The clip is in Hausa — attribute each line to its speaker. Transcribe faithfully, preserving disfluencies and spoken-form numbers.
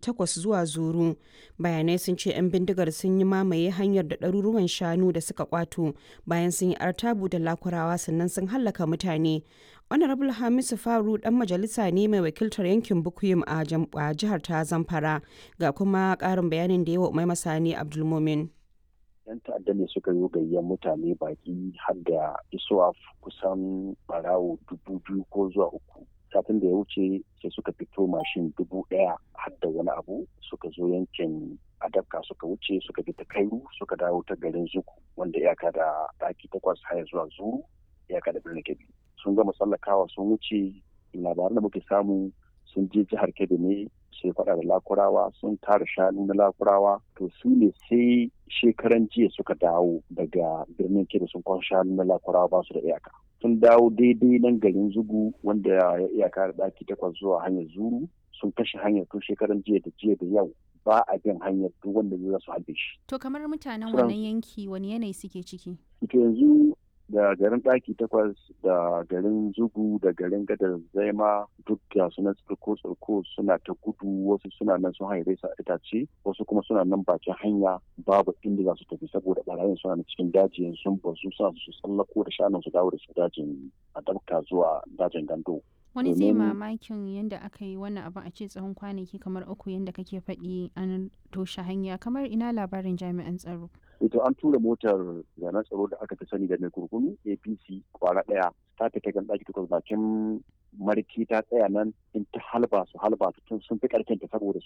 Speaker 1: takwas zuwa Zuru. Bayanai sun ce 'yan bindigar sun yi mamaye hanyar da ɗaruruwan shanu da suka kwato bayan sun yi artabu da Lakurawa sannan sun hallaka mutane. Honorable Hamisu Faru dan majalisa ne mai wakiltar yankin Bukuyum a jihar ta Zamfara, ga kuma ƙarin bayanin da yawa Umai Masani Abdulmumin.
Speaker 2: yan ta'adda ne suka yi gayyar mutane baki har da isuwa kusan barawo dubu biyu ko zuwa uku. Satin da ya wuce sai suka fito mashin dubu ɗaya har da wani abu suka zo yankin Adabka suka wuce suka bi ta Kairu suka dawo ta garin Zuku wanda iyaka da ɗaki takwas haya zuwa Zuru iyaka da birnin Kebbi. Sun gama tsallakawa sun wuce, labaran da muke samu sun je jihar Kebbi ne sai faɗa da Lakurawa sun tara shanu na Lakurawa to su ne sai shekaran jiya suka dawo daga birnin Kebbi sun kwan shanu na Lakurawa ba su da iyaka. Sun dawo daidai nan garin Zugu wanda ya iyaka da ɗaki takwas zuwa hanyar Zuru sun kashe hanyar tun shekaran jiya da jiya da yau ba a bin hanyar duk wanda zai su halbe shi.
Speaker 3: To kamar mutanen wannan yanki wani yanayi suke ciki?
Speaker 2: Ito yanzu da garin ɗaki takwas da garin Zugu da garin Gadar Zaima duk da suna tsirko tsirko suna ta gudu, wasu suna nan sun haire su a itace wasu kuma suna nan bakin hanya babu inda za su tafi saboda barayin suna na cikin dajin sun bazu suna su tsallako da shanun su dawo da su dajin Adabka zuwa dajin Gando.
Speaker 3: Wani zai mamakin yadda aka yi wannan abin a ce tsawon kwanaki kamar uku yadda kake faɗi an toshe hanya, kamar ina labarin jami'an tsaro.
Speaker 2: Ito an tura motar zanen tsaro da aka fi sani da mai kurkunu A P C kwara ɗaya ta fita gan ɗaki takwas bakin marki ta tsaya nan in ta halba su halba tun sun fi ƙarfin ta saboda